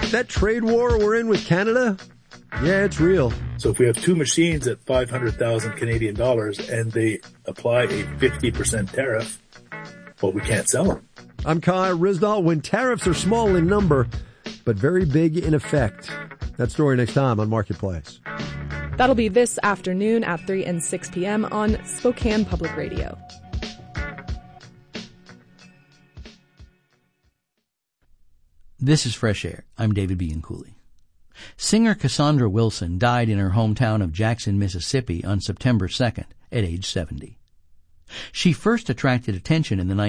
That trade war we're in with Canada, yeah, it's real. So if we have two machines at 500,000 Canadian dollars and they apply a 50% tariff, well, we can't sell them. I'm Kai Ryssdal. When tariffs are small in number, but very big in effect. That story next time on Marketplace. That'll be this afternoon at 3 and 6 p.m. on Spokane Public Radio. This is Fresh Air. I'm David Bianculli. Singer Cassandra Wilson died in her hometown of Jackson, Mississippi on September 2nd at age 70. She first attracted attention in the